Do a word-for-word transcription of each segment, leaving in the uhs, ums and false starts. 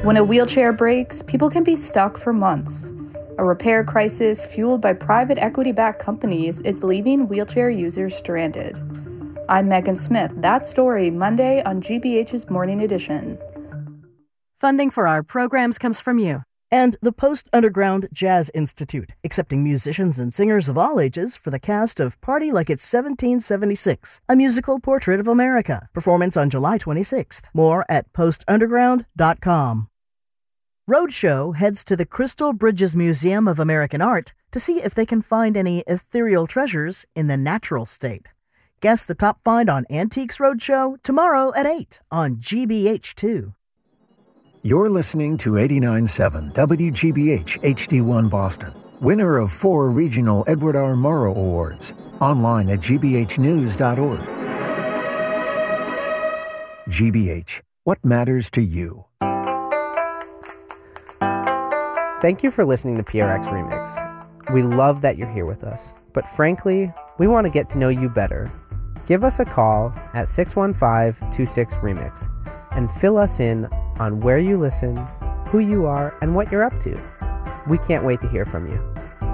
When a wheelchair breaks, people can be stuck for months. A repair crisis fueled by private equity-backed companies is leaving wheelchair users stranded. I'm Megan Smith. That story, Monday on G B H's Morning Edition. Funding for our programs comes from you. And the Post Underground Jazz Institute, accepting musicians and singers of all ages for the cast of Party Like It's seventeen seventy-six, a musical portrait of America. Performance on July twenty-sixth. More at post underground dot com. Roadshow heads to the Crystal Bridges Museum of American Art to see if they can find any ethereal treasures in the natural state. Guess the top find on Antiques Roadshow tomorrow at eight on G B H two. You're listening to eighty-nine point seven W G B H H D one Boston, winner of four regional Edward R. Murrow Awards. Online at g b h news dot org. G B H, what matters to you? Thank you for listening to P R X Remix. We love that you're here with us, but frankly, we want to get to know you better. Give us a call at six one five, two six, remix and fill us in on where you listen, who you are, and what you're up to. We can't wait to hear from you.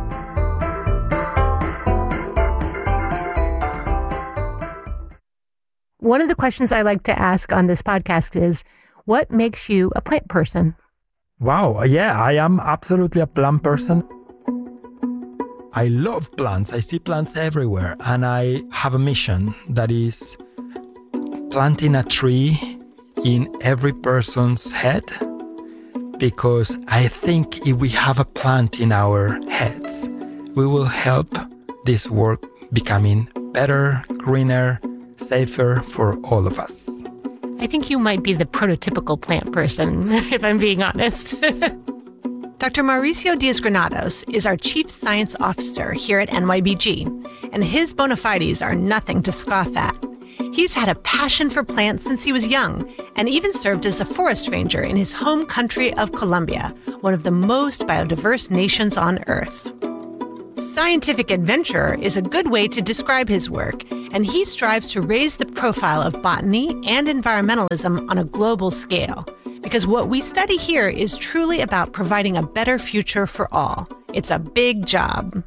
One of the questions I like to ask on this podcast is, what makes you a plant person? Wow, yeah, I am absolutely a plant person. I love plants. I see plants everywhere. And I have a mission that is planting a tree in every person's head, because I think if we have a plant in our heads, we will help this world becoming better, greener, safer for all of us. I think you might be the prototypical plant person, if I'm being honest. Doctor Mauricio Diaz-Granados is our Chief Science Officer here at N Y B G, and his bona fides are nothing to scoff at. He's had a passion for plants since he was young, and even served as a forest ranger in his home country of Colombia, one of the most biodiverse nations on Earth. Scientific adventurer is a good way to describe his work, and he strives to raise the profile of botany and environmentalism on a global scale, because what we study here is truly about providing a better future for all. It's a big job.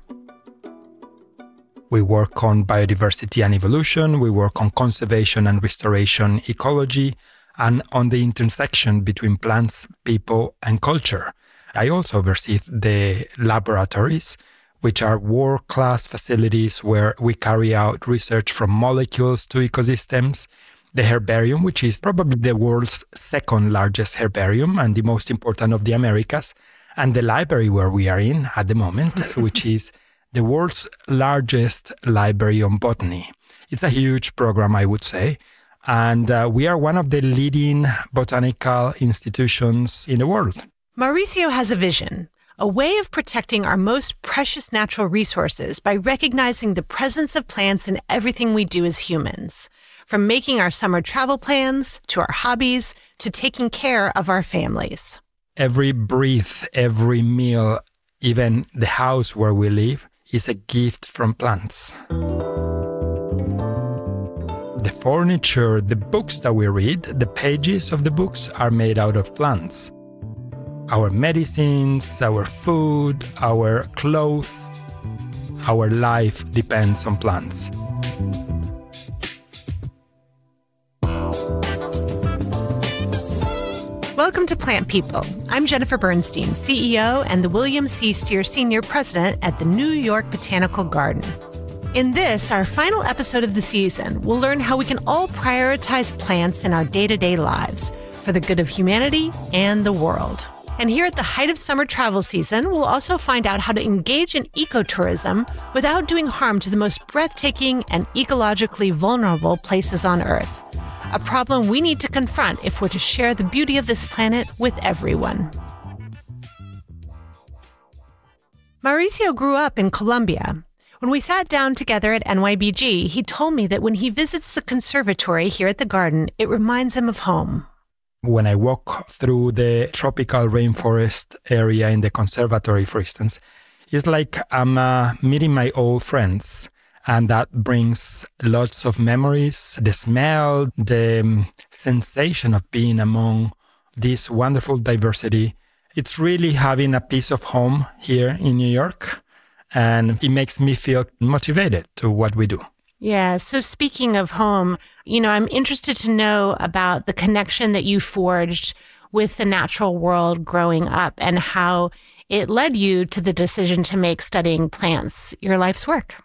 We work on biodiversity and evolution, we work on conservation and restoration ecology, and on the intersection between plants, people, and culture. I also oversee the laboratories, which are world-class facilities where we carry out research from molecules to ecosystems, the herbarium, which is probably the world's second largest herbarium and the most important of the Americas, and the library where we are in at the moment, which is the world's largest library on botany. It's a huge program, I would say, and uh, we are one of the leading botanical institutions in the world. Mauricio has a vision, a way of protecting our most precious natural resources by recognizing the presence of plants in everything we do as humans, from making our summer travel plans, to our hobbies, to taking care of our families. Every breath, every meal, even the house where we live, is a gift from plants. The furniture, the books that we read, the pages of the books are made out of plants. Our medicines, our food, our clothes, our life depends on plants. Welcome to Plant People. I'm Jennifer Bernstein, C E O and the William C. Steer Senior President at the New York Botanical Garden. In this, our final episode of the season, we'll learn how we can all prioritize plants in our day-to-day lives for the good of humanity and the world. And here at the height of summer travel season, we'll also find out how to engage in ecotourism without doing harm to the most breathtaking and ecologically vulnerable places on Earth. A problem we need to confront if we're to share the beauty of this planet with everyone. Mauricio grew up in Colombia. When we sat down together at N Y B G, he told me that when he visits the conservatory here at the garden, it reminds him of home. When I walk through the tropical rainforest area in the conservatory, for instance, it's like I'm uh, meeting my old friends. And that brings lots of memories, the smell, the um, sensation of being among this wonderful diversity. It's really having a piece of home here in New York, and it makes me feel motivated to what we do. Yeah. So speaking of home, you know, I'm interested to know about the connection that you forged with the natural world growing up and how it led you to the decision to make studying plants your life's work.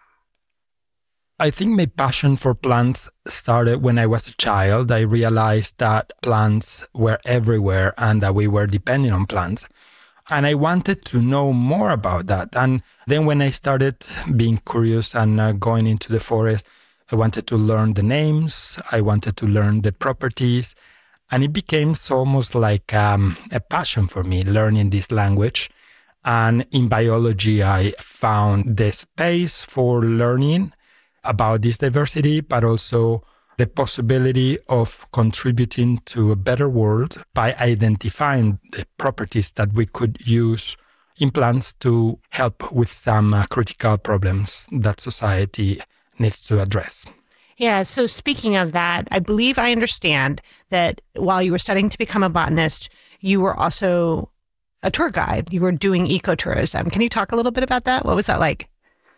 I think my passion for plants started when I was a child. I realized that plants were everywhere and that we were depending on plants. And I wanted to know more about that. And then when I started being curious and uh, going into the forest, I wanted to learn the names. I wanted to learn the properties. And it became almost like um, a passion for me, learning this language. And in biology, I found the space for learning about this diversity, but also the possibility of contributing to a better world by identifying the properties that we could use in plants to help with some uh, critical problems that society needs to address. Yeah, so speaking of that, I believe I understand that while you were studying to become a botanist, you were also a tour guide. You were doing ecotourism. Can you talk a little bit about that? What was that like?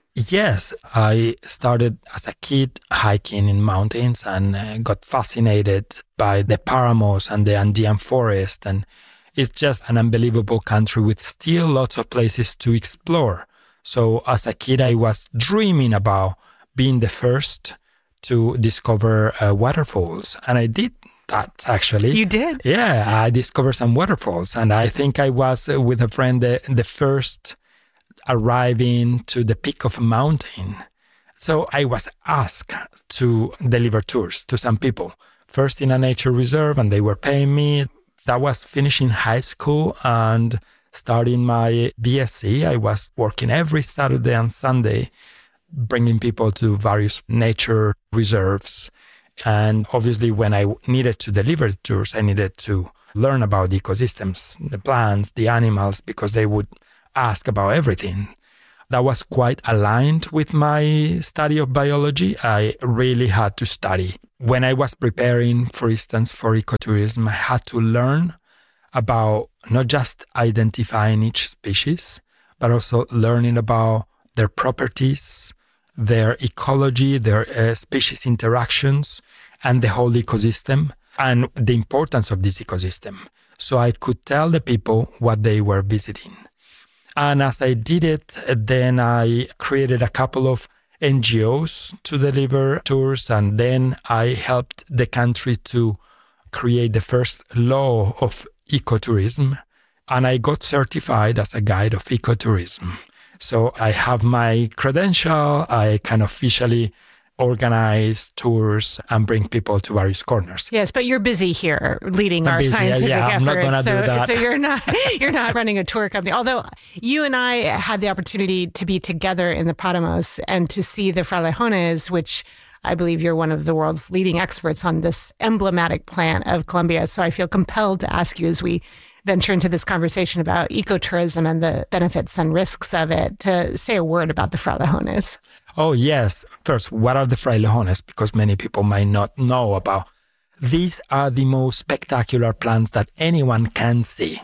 Yes, I started as a kid hiking in mountains and uh, got fascinated by the Paramos and the Andean forest. And it's just an unbelievable country with still lots of places to explore. So as a kid, I was dreaming about being the first to discover uh, waterfalls. And I did that, actually. You did? Yeah, I discovered some waterfalls. And I think I was, uh, with a friend, the, the first arriving to the peak of a mountain. So I was asked to deliver tours to some people, first in a nature reserve, and they were paying me. That was finishing high school and starting my B S c. I was working every Saturday and Sunday, bringing people to various nature reserves. And obviously, when I needed to deliver tours, I needed to learn about the ecosystems, the plants, the animals, because they would ask about everything. That was quite aligned with my study of biology. I really had to study. When I was preparing, for instance, for ecotourism, I had to learn about not just identifying each species, but also learning about their properties, their ecology, their uh, species interactions, and the whole ecosystem, and the importance of this ecosystem. So I could tell the people what they were visiting. And as I did it, then I created a couple of N G Os to deliver tours, and then I helped the country to create the first law of ecotourism, and I got certified as a guide of ecotourism. So I have my credential, I can officially organize tours and bring people to various corners. Yes, but you're busy here leading I'm our busy, scientific yeah, efforts. I'm not gonna so, do that. so you're not you're not running a tour company. Although you and I had the opportunity to be together in the Paramos and to see the frailejones, which I believe you're one of the world's leading experts on this emblematic plant of Colombia. So I feel compelled to ask you, as we venture into this conversation about ecotourism and the benefits and risks of it, to say a word about the frailejones. Oh, yes. First, what are the frailejones? Because many people might not know about. These are the most spectacular plants that anyone can see.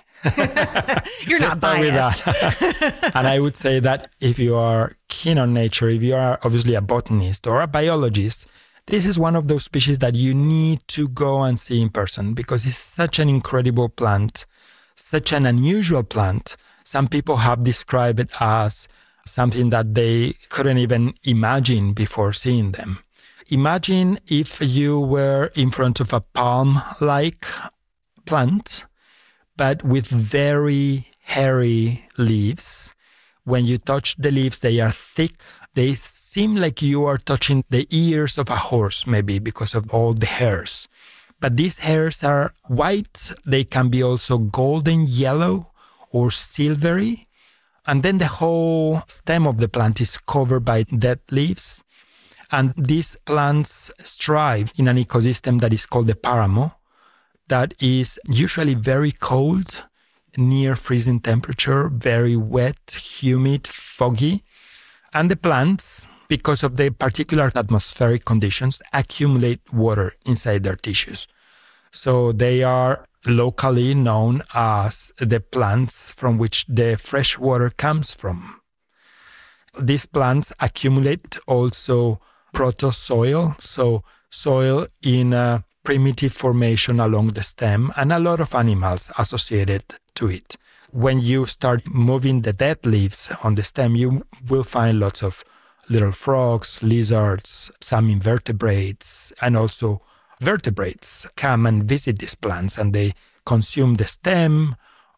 You're not biased. And I would say that if you are keen on nature, if you are obviously a botanist or a biologist, this is one of those species that you need to go and see in person because it's such an incredible plant, such an unusual plant. Some people have described it as something that they couldn't even imagine before seeing them. Imagine if you were in front of a palm-like plant, but with very hairy leaves. When you touch the leaves, they are thick. They seem like you are touching the ears of a horse, maybe because of all the hairs. But these hairs are white. They can be also golden yellow or silvery. And then the whole stem of the plant is covered by dead leaves. And these plants thrive in an ecosystem that is called the Paramo, that is usually very cold, near freezing temperature, very wet, humid, foggy. And the plants, because of the particular atmospheric conditions, accumulate water inside their tissues. So they are locally known as the plants from which the fresh water comes from. These plants accumulate also protosoil, so soil in a primitive formation along the stem, and a lot of animals associated to it. When you start moving the dead leaves on the stem, you will find lots of little frogs, lizards, some invertebrates, and also vertebrates come and visit these plants, and they consume the stem,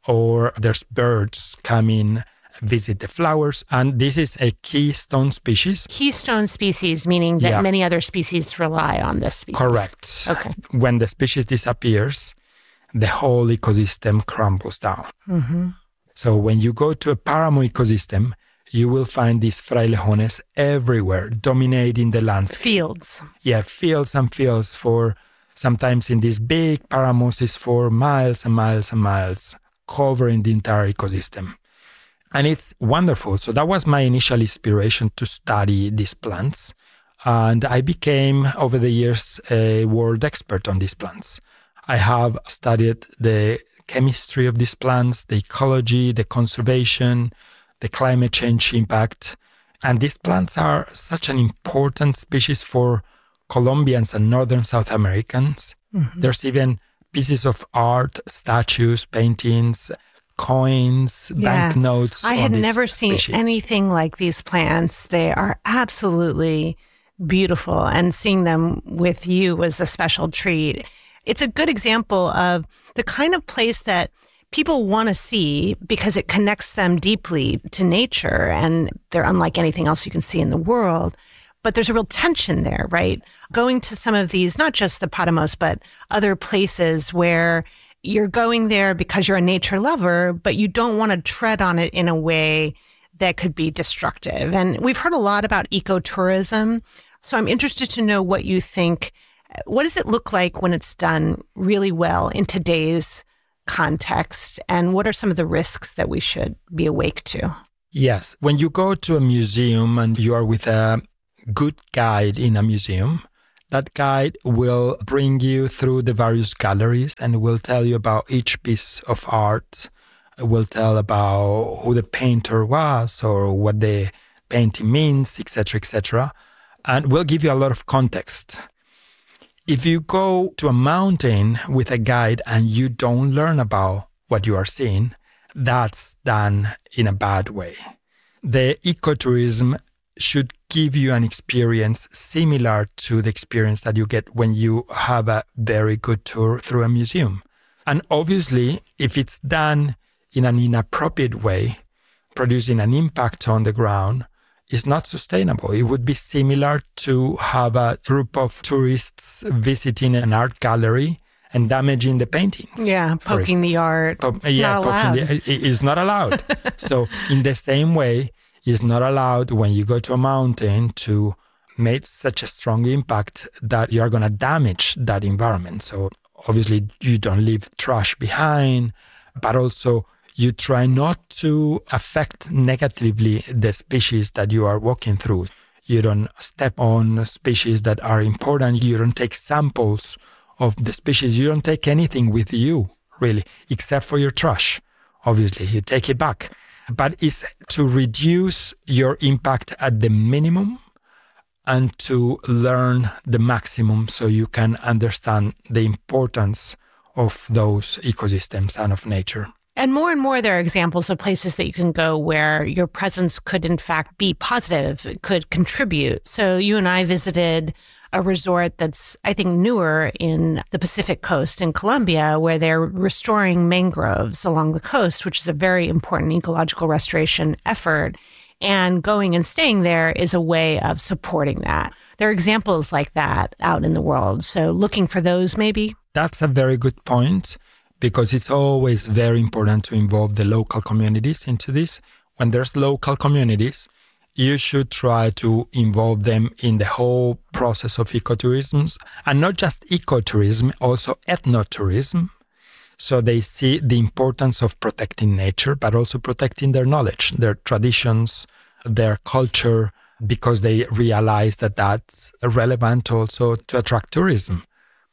or there's birds coming visit the flowers. And this is a keystone species. Keystone species, meaning that Yeah. many other species rely on this species. Correct. Okay. When the species disappears, the whole ecosystem crumbles down. Mm-hmm. So when you go to a Páramo ecosystem, you will find these frailejones everywhere, dominating the landscape. Fields. Yeah, fields and fields for sometimes in these big páramos is for miles and miles and miles, covering the entire ecosystem. And it's wonderful. So that was my initial inspiration to study these plants. And I became, over the years, a world expert on these plants. I have studied the chemistry of these plants, the ecology, the conservation, the climate change impact. And these plants are such an important species for Colombians and Northern South Americans. Mm-hmm. There's even pieces of art, statues, paintings, coins, Yeah. banknotes. I on had these never seen species. anything like these plants. They are absolutely beautiful, and seeing them with you was a special treat. It's a good example of the kind of place that people want to see because it connects them deeply to nature, and they're unlike anything else you can see in the world. But there's a real tension there, right? Going to some of these, not just the Páramos, but other places where you're going there because you're a nature lover, but you don't want to tread on it in a way that could be destructive. And we've heard a lot about ecotourism. So I'm interested to know what you think. What does it look like when it's done really well in today's context? And what are some of the risks that we should be awake to? Yes. When you go to a museum and you are with a good guide in a museum, that guide will bring you through the various galleries and will tell you about each piece of art, will tell about who the painter was or what the painting means, et cetera, et cetera, and will give you a lot of context. If you go to a mountain with a guide and you don't learn about what you are seeing, that's done in a bad way. The ecotourism should give you an experience similar to the experience that you get when you have a very good tour through a museum. And obviously, if it's done in an inappropriate way, producing an impact on the ground, is not sustainable. It would be similar to have a group of tourists visiting an art gallery and damaging the paintings. Yeah, poking the art. Po- It's yeah, not allowed. poking the, it is not allowed. So in the same way, it's not allowed when you go to a mountain to make such a strong impact that you are going to damage that environment. So obviously you don't leave trash behind, but also you try not to affect negatively the species that you are walking through. You don't step on species that are important. You don't take samples of the species. You don't take anything with you, really, except for your trash. Obviously, you take it back. But it's to reduce your impact at the minimum and to learn the maximum so you can understand the importance of those ecosystems and of nature. And more and more, there are examples of places that you can go where your presence could, in fact, be positive, could contribute. So you and I visited a resort that's, I think, newer in the Pacific coast in Colombia, where they're restoring mangroves along the coast, which is a very important ecological restoration effort. And going and staying there is a way of supporting that. There are examples like that out in the world. So looking for those, maybe? That's a very good point, because it's always very important to involve the local communities into this. When there's local communities, you should try to involve them in the whole process of ecotourism, and not just ecotourism, also ethnotourism. So they see the importance of protecting nature, but also protecting their knowledge, their traditions, their culture, because they realize that that's relevant also to attract tourism.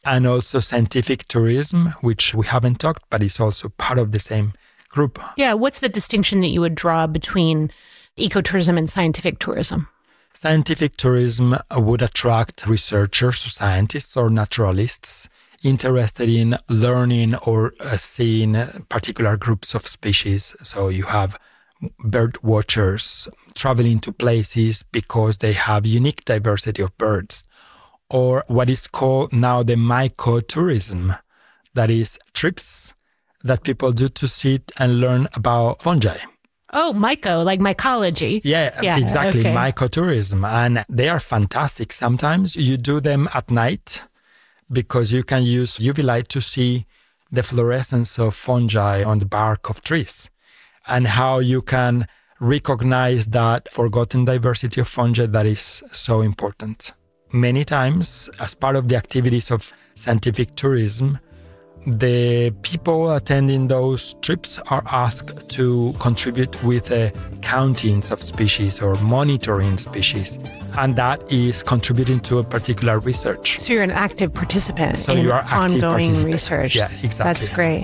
and also scientific tourism, which we haven't talked, but is also part of the same group. Yeah, what's the distinction that you would draw between ecotourism and scientific tourism? Scientific tourism would attract researchers, scientists, or naturalists interested in learning or uh, seeing particular groups of species. So you have bird watchers traveling to places because they have unique diversity of birds, or what is called now the mycotourism, that is trips that people do to sit and learn about fungi. Oh, myco, like mycology. Yeah, yeah exactly, okay. mycotourism. And they are fantastic. Sometimes you do them at night because you can use U V light to see the fluorescence of fungi on the bark of trees and how you can recognize that forgotten diversity of fungi that is so important. Many times, as part of the activities of scientific tourism, the people attending those trips are asked to contribute with uh, countings of species or monitoring species, and that is contributing to a particular research. So you're an active participant so in you are active ongoing research. Yeah, exactly. That's great.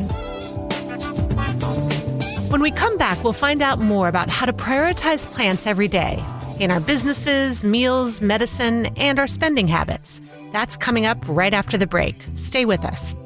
When we come back, we'll find out more about how to prioritize plants every day in our businesses, meals, medicine, and our spending habits. That's coming up right after the break. Stay with us.